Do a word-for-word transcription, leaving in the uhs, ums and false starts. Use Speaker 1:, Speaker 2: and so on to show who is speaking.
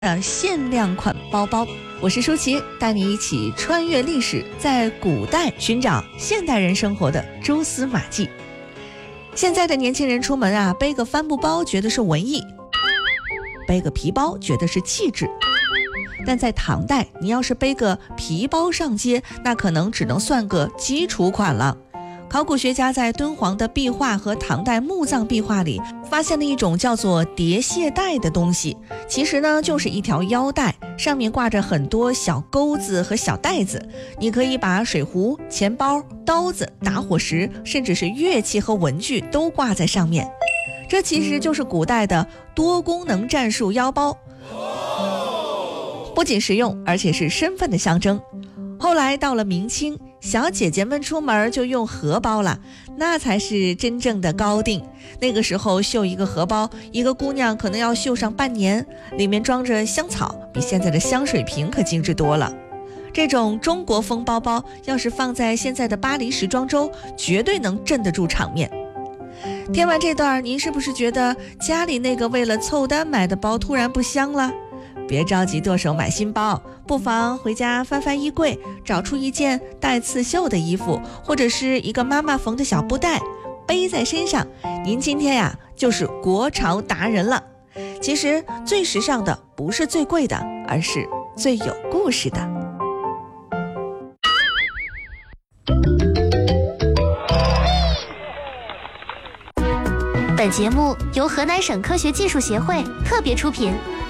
Speaker 1: 的限量款包包。我是舒淇，带你一起穿越历史，在古代寻找现代人生活的蛛丝马迹。现在的年轻人出门啊，背个帆布包觉得是文艺，背个皮包觉得是气质。但在唐代，你要是背个皮包上街，那可能只能算个基础款了。考古学家在敦煌的壁画和唐代墓葬壁画里发现了一种叫做叠蟹带的东西，其实呢就是一条腰带，上面挂着很多小钩子和小带子，你可以把水壶、钱包、刀子、打火石，甚至是乐器和文具都挂在上面。这其实就是古代的多功能战术腰包，不仅实用，而且是身份的象征。后来到了明清，小姐姐们出门就用荷包了，那才是真正的高定。那个时候绣一个荷包，一个姑娘可能要绣上半年，里面装着香草，比现在的香水瓶可精致多了。这种中国风包包要是放在现在的巴黎时装周，绝对能镇得住场面。听完这段，您是不是觉得家里那个为了凑单买的包突然不香了？别着急剁手买新包，不妨回家翻翻衣柜，找出一件带刺绣的衣服，或者是一个妈妈缝的小布袋，背在身上，您今天呀就是国潮达人了。其实最时尚的不是最贵的，而是最有故事的。
Speaker 2: 本节目由河南省科学技术协会特别出品。